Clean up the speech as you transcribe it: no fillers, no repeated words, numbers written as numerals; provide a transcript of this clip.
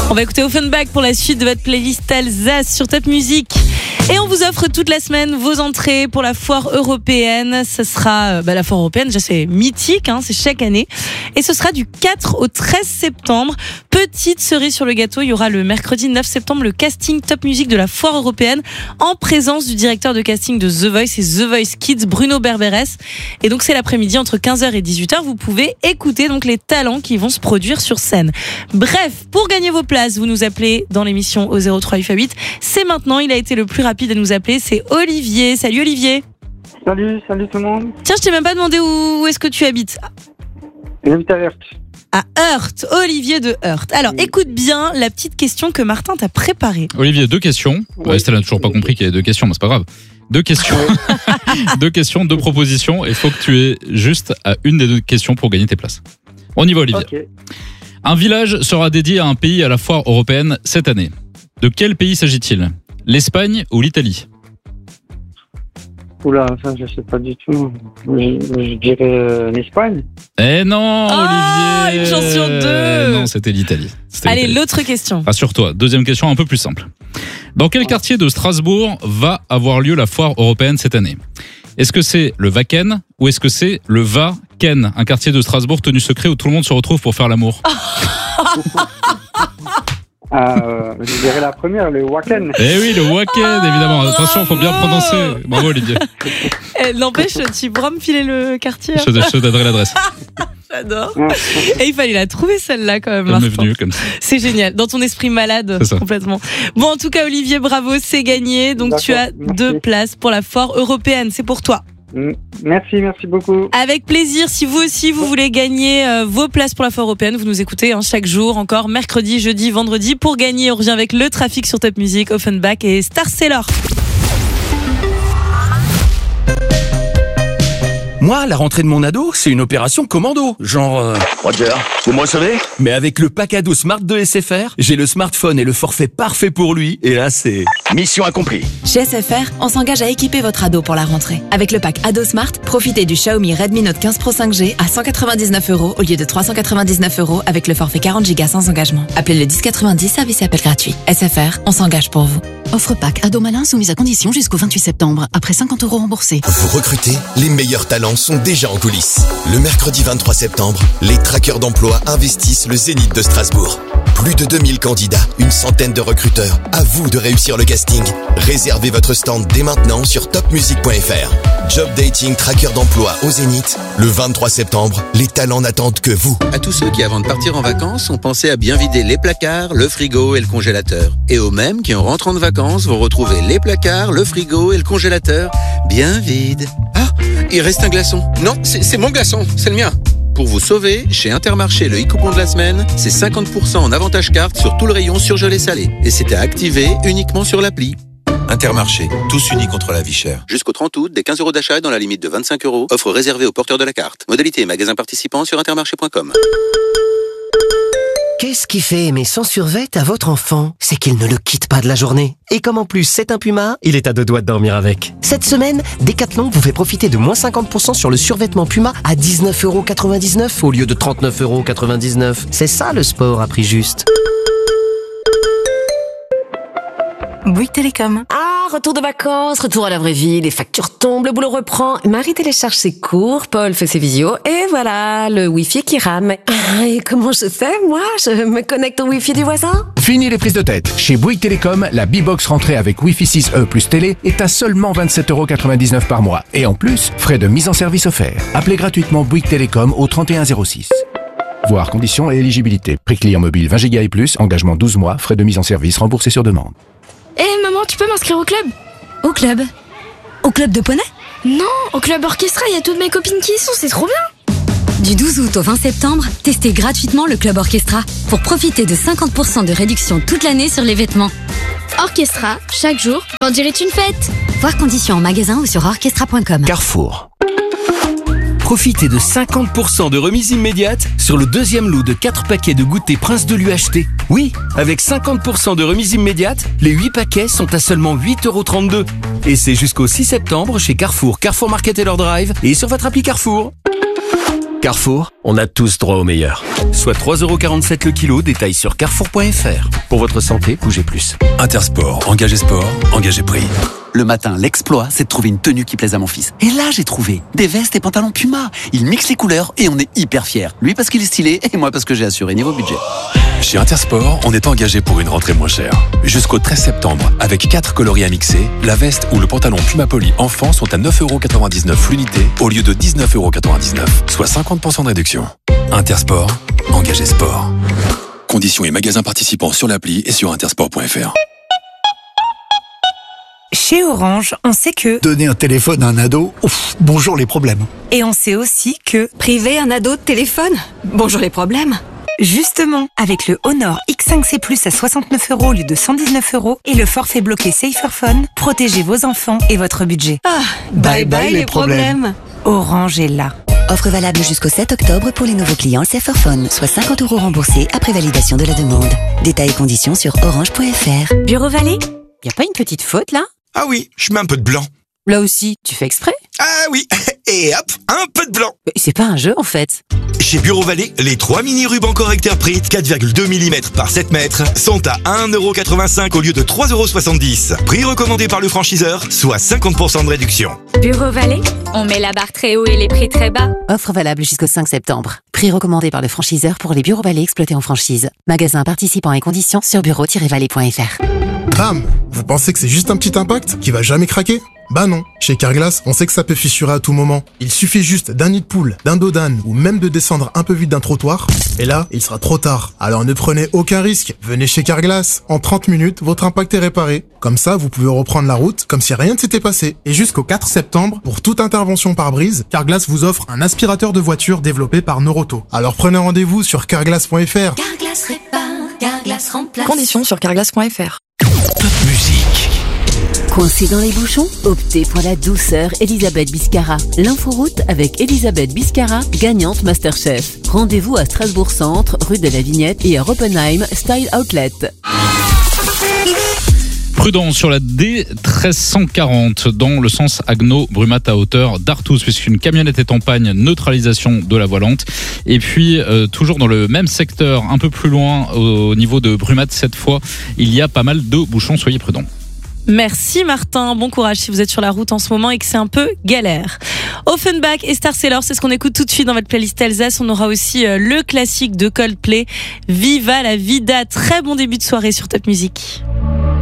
On va écouter Offenbach pour la suite de votre playlist Alsace sur Top Music. Et on vous offre toute la semaine vos entrées pour la foire européenne. Ce sera la foire européenne, déjà c'est mythique, c'est chaque année. Et ce sera du 4 au 13 septembre. Petite cerise sur le gâteau, il y aura le mercredi 9 septembre le casting Top Music de la foire européenne en présence du directeur de casting de The Voice et The Voice Kids, Bruno Berberes. Et donc c'est l'après-midi entre 15h et 18h. Vous pouvez écouter donc les talents qui vont se produire sur scène. Bref, pour gagner vos places, vous nous appelez dans l'émission au 03 888. C'est maintenant, il a été le plus rapide à nous appeler, c'est Olivier. Salut Olivier. Salut tout le monde. Tiens, je t'ai même pas demandé où est-ce que tu habites. J'habite à Heurt. À Heurt, Olivier de Heurt. Alors, écoute bien la petite question que Martin t'a préparée. Olivier, 2 questions. Ouais, Stella n'a toujours pas compris qu'il y avait 2 questions, mais c'est pas grave. 2 questions. 2 questions, 2 propositions. Il faut que tu aies juste à une des 2 questions pour gagner tes places. On y va, Olivier. Okay. Un village sera dédié à un pays à la foire européenne cette année. De quel pays s'agit-il ? L'Espagne ou l'Italie ? Oula, ça je sais pas du tout. Je dirais l'Espagne. Eh non, Olivier. Une chance sur 2. Non, c'était l'Italie. Allez, l'autre question. Rassure-toi, deuxième question un peu plus simple. Dans quel quartier de Strasbourg va avoir lieu la foire européenne cette année ? Est-ce que c'est le Wacken ou est-ce que c'est le Va-Ken, un quartier de Strasbourg tenu secret où tout le monde se retrouve pour faire l'amour ? Je dirais la première, le Wacken. Eh oui, le Wacken, évidemment. Attention, faut bien prononcer. Bravo, Olivier. N'empêche, tu pourras me filer le quartier. Je te donnerai l'adresse. J'adore. Et il fallait la trouver celle-là quand même. Elle m'est venue comme ça. C'est génial. Dans ton esprit malade, complètement. Bon, en tout cas, Olivier, bravo, c'est gagné. Donc tu as 2 places pour la foire européenne. C'est pour toi. Merci beaucoup. Avec plaisir. Si vous aussi vous voulez gagner vos places pour la foire européenne, vous nous écoutez chaque jour, encore mercredi, jeudi, vendredi. Pour gagner, on revient avec le trafic sur Top Music, Offenbach et Star Sailor. Moi, la rentrée de mon ado, c'est une opération commando. Genre... Roger, vous me recevez ? Mais avec le pack ado Smart de SFR, j'ai le smartphone et le forfait parfait pour lui. Et là, c'est... Mission accomplie. Chez SFR, on s'engage à équiper votre ado pour la rentrée. Avec le pack Ado Smart, profitez du Xiaomi Redmi Note 15 Pro 5G à 199€ au lieu de 399€ avec le forfait 40Go sans engagement. Appelez le 1090, service et appel gratuit. SFR, on s'engage pour vous. Offre pack Ado Malin soumise à condition jusqu'au 28 septembre, après 50€ remboursés. Vous recrutez ? Les meilleurs talents sont déjà en coulisses. Le mercredi 23 septembre, les traqueurs d'emploi investissent le Zénith de Strasbourg. Plus de 2000 candidats, une centaine de recruteurs. À vous de réussir le casting. Réservez votre stand dès maintenant sur topmusic.fr. Job dating traqueur d'emploi au Zénith. Le 23 septembre, les talents n'attendent que vous. À tous ceux qui, avant de partir en vacances, ont pensé à bien vider les placards, le frigo et le congélateur. Et aux mêmes qui, en rentrant de vacances, vont retrouver les placards, le frigo et le congélateur bien vides. Ah, il reste un glaçon. Non, c'est mon glaçon, c'est le mien. Pour vous sauver, chez Intermarché, le e-coupon de la semaine, c'est 50% en avantage carte sur tout le rayon surgelé salé. Et c'est à activer uniquement sur l'appli. Intermarché, tous unis contre la vie chère. Jusqu'au 30 août, des 15€ d'achat dans la limite de 25€. Offre réservée aux porteurs de la carte. Modalité et magasin participant sur intermarché.com. Qu'est-ce qui fait aimer son survêt à votre enfant ? C'est qu'il ne le quitte pas de la journée. Et comme en plus c'est un puma, il est à 2 doigts de dormir avec. Cette semaine, Decathlon vous fait profiter de moins 50% sur le survêtement Puma à 19,99€ au lieu de 39,99€. C'est ça le sport à prix juste. Bouygues Télécom. Ah, retour de vacances, retour à la vraie vie, les factures tombent, le boulot reprend. Marie télécharge ses cours, Paul fait ses visios, et voilà, le Wi-Fi qui rame. Ah, et comment je fais, moi ? Je me connecte au Wi-Fi du voisin ? Fini les prises de tête. Chez Bouygues Télécom, la B-Box rentrée avec Wi-Fi 6E plus télé est à seulement 27,99€ par mois. Et en plus, frais de mise en service offerts. Appelez gratuitement Bouygues Télécom au 3106. Voir conditions et éligibilité. Prix client mobile 20 Go et plus, engagement 12 mois, frais de mise en service remboursés sur demande. Maman, tu peux m'inscrire au club ? Au club ? Au club de poney ? Non, au club orchestra, il y a toutes mes copines qui y sont, c'est trop bien. Du 12 août au 20 septembre, testez gratuitement le club orchestra pour profiter de 50% de réduction toute l'année sur les vêtements. Orchestra, chaque jour, on dirait une fête. Voir conditions en magasin ou sur orchestra.com. Carrefour. Profitez de 50% de remise immédiate sur le deuxième lot de 4 paquets de goûter Prince de l'UHT. Oui, avec 50% de remise immédiate, les 8 paquets sont à seulement 8,32€. Et c'est jusqu'au 6 septembre chez Carrefour, Carrefour Market et leur Drive et sur votre appli Carrefour. Carrefour, on a tous droit au meilleur. Soit 3,47€ le kilo, détail sur carrefour.fr. Pour votre santé, bougez plus. Intersport, engagez sport, engagez prix. Le matin, l'exploit, c'est de trouver une tenue qui plaise à mon fils. Et là, j'ai trouvé des vestes et pantalons Puma. Il mixe les couleurs et on est hyper fiers. Lui parce qu'il est stylé et moi parce que j'ai assuré niveau budget. Chez Intersport, on est engagé pour une rentrée moins chère. Jusqu'au 13 septembre, avec 4 coloris à mixer, la veste ou le pantalon Puma Poly enfant sont à 9,99€ l'unité au lieu de 19,99€, soit 50% de réduction. Intersport, engagez sport. Conditions et magasins participants sur l'appli et sur intersport.fr. Chez Orange, on sait que donner un téléphone à un ado, bonjour les problèmes. Et on sait aussi que priver un ado de téléphone, bonjour les problèmes. Justement, avec le Honor X5C Plus à 69€ au lieu de 119€ et le forfait bloqué Saferphone, protégez vos enfants et votre budget. Ah, bye bye les problèmes. Orange est là. Offre valable jusqu'au 7 octobre pour les nouveaux clients Saferphone, soit 50€ remboursés après validation de la demande. Détails et conditions sur orange.fr. Bureau Vallée, y a pas une petite faute là? Ah oui, je mets un peu de blanc. Là aussi, tu fais exprès? Ah oui, et hop, un peu de blanc. C'est pas un jeu en fait. Chez Bureau Vallée, les 3 mini rubans correcteurs Prit 4,2 mm par 7 mètres sont à 1,85€ au lieu de 3,70€. Prix recommandé par le franchiseur, soit 50% de réduction. Bureau Vallée, on met la barre très haut et les prix très bas. Offre valable jusqu'au 5 septembre. Prix recommandé par le franchiseur pour les Bureaux Vallée exploités en franchise. Magasin participants et conditions sur bureau-vallée.fr. Bam! Vous pensez que c'est juste un petit impact qui va jamais craquer? Bah non. Chez Carglass, on sait que ça peut fissurer à tout moment. Il suffit juste d'un nid de poule, d'un dos d'âne ou même de descendre un peu vite d'un trottoir. Et là, il sera trop tard. Alors ne prenez aucun risque. Venez chez Carglass. En 30 minutes, votre impact est réparé. Comme ça, vous pouvez reprendre la route comme si rien ne s'était passé. Et jusqu'au 4 septembre, pour toute intervention par brise, Carglass vous offre un aspirateur de voiture développé par Noroto. Alors prenez rendez-vous sur carglass.fr. Carglass répare, Carglass remplace. Conditions sur carglass.fr. Top musique. Coincé dans les bouchons? Optez pour la douceur Elisabeth Biscara. L'inforoute avec Elisabeth Biscara, gagnante Masterchef. Rendez-vous à Strasbourg Centre, rue de la Vignette et à Oppenheim Style Outlet. Prudent sur la D1340 dans le sens Agno-Brumat à hauteur d'Artous, puisqu'une camionnette est en panne, neutralisation de la voie lente. Et puis toujours dans le même secteur, un peu plus loin au niveau de Brumat cette fois, il y a pas mal de bouchons, soyez prudents. Merci Martin, bon courage si vous êtes sur la route en ce moment et que c'est un peu galère. Offenbach et Star Sailor, c'est ce qu'on écoute tout de suite dans votre playlist Alsace. On aura aussi le classique de Coldplay, Viva la Vida. Très bon début de soirée sur Top Music.